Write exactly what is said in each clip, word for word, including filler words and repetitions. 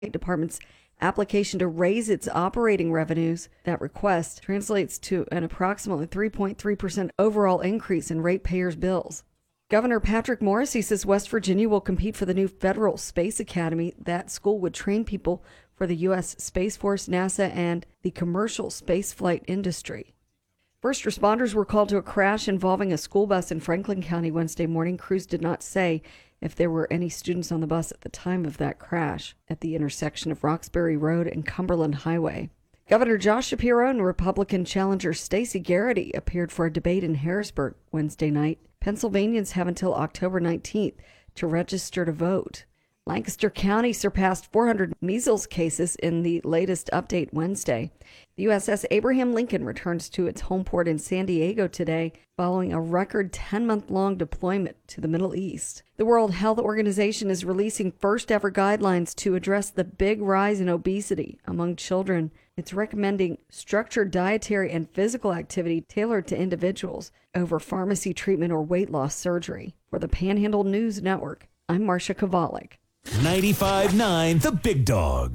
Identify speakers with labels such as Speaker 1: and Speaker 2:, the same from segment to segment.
Speaker 1: Department's application to raise its operating revenues. That request translates to an approximately three point three percent overall increase in ratepayers' bills. Governor Patrick Morrisey says West Virginia will compete for the new Federal Space Academy. That school would train people for the U S Space Force, NASA, and the commercial spaceflight industry. First responders were called to a crash involving a school bus in Franklin County Wednesday morning. Crews did not say if there were any students on the bus at the time of that crash at the intersection of Roxbury Road and Cumberland Highway. Governor Josh Shapiro and Republican challenger Stacey Garrity appeared for a debate in Harrisburg Wednesday night. Pennsylvanians have until October nineteenth to register to vote. Lancaster County surpassed four hundred measles cases in the latest update Wednesday. The U S S Abraham Lincoln returns to its home port in San Diego today following a record ten-month-long deployment to the Middle East. The World Health Organization is releasing first-ever guidelines to address the big rise in obesity among children. It's recommending structured dietary and physical activity tailored to individuals over pharmacy treatment or weight loss surgery. For the Panhandle News Network, I'm Marcia Kovalik.
Speaker 2: ninety-five point nine The Big Dog.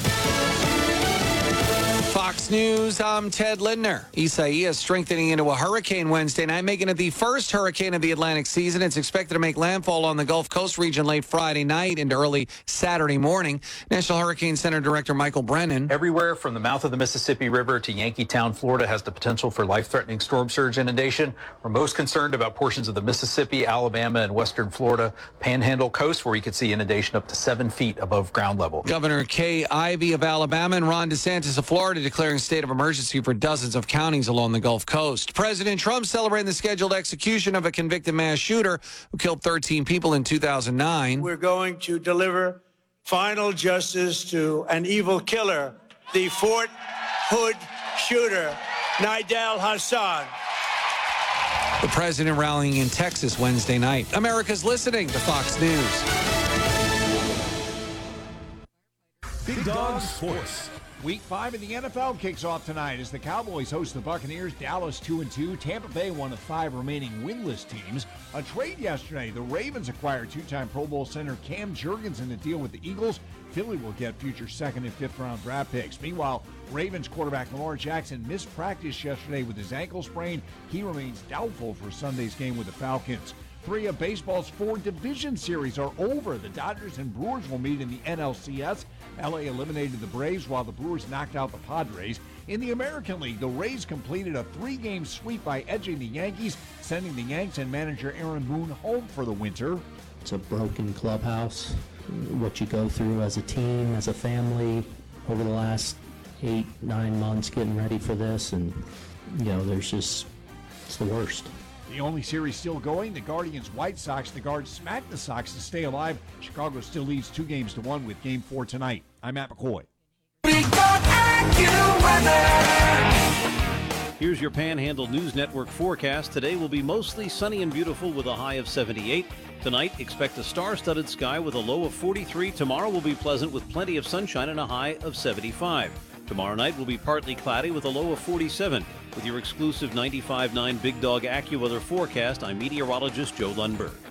Speaker 3: Fox News, I'm Ted Lindner. Isaias strengthening into a hurricane Wednesday night, making it the first hurricane of the Atlantic season. It's expected to make landfall on the Gulf Coast region late Friday night into early Saturday morning. National Hurricane Center Director Michael Brennan.
Speaker 4: Everywhere from the mouth of the Mississippi River to Yankeetown, Florida, has the potential for life-threatening storm surge inundation. We're most concerned about portions of the Mississippi, Alabama, and western Florida Panhandle coast, where we could see inundation up to seven feet above ground level.
Speaker 3: Governor Kay Ivey of Alabama and Ron DeSantis of Florida declaring state of emergency for dozens of counties along the Gulf Coast. President Trump celebrating the scheduled execution of a convicted mass shooter who killed thirteen people in two thousand nine.
Speaker 5: We're going to deliver final justice to an evil killer, the Fort Hood shooter, Nidal Hassan.
Speaker 3: The president rallying in Texas Wednesday night. America's listening to Fox News.
Speaker 2: Big Dog Sports.
Speaker 6: Week five of the N F L kicks off tonight as the Cowboys host the Buccaneers. Dallas two and two. Tampa Bay one of five remaining winless teams. A trade yesterday. The Ravens acquired two-time Pro Bowl center Cam Jurgens in the deal with the Eagles. Philly will get future second and fifth round draft picks. Meanwhile, Ravens quarterback Lamar Jackson missed practice yesterday with his ankle sprain. He remains doubtful for Sunday's game with the Falcons. Three of baseball's four division series are over. The Dodgers and Brewers will meet in the N L C S. L A eliminated the Braves while the Brewers knocked out the Padres. In the American League, the Rays completed a three-game sweep by edging the Yankees, sending the Yanks and manager Aaron Boone home for the winter.
Speaker 7: It's a broken clubhouse. What you go through as a team, as a family, over the last eight, nine months getting ready for this, and, you know, there's just, it's the worst.
Speaker 6: The only series still going, the Guardians-White Sox. The Guards smacked the Sox to stay alive. Chicago still leads two games to one with game four tonight. I'm Matt McCoy.
Speaker 8: Here's your Panhandle News Network forecast. Today will be mostly sunny and beautiful with a high of seventy-eight. Tonight, expect a star-studded sky with a low of forty-three. Tomorrow will be pleasant with plenty of sunshine and a high of seventy-five. Tomorrow night will be partly cloudy with a low of forty-seven. With your exclusive ninety-five point nine Big Dog AccuWeather forecast, I'm meteorologist Joe Lundberg.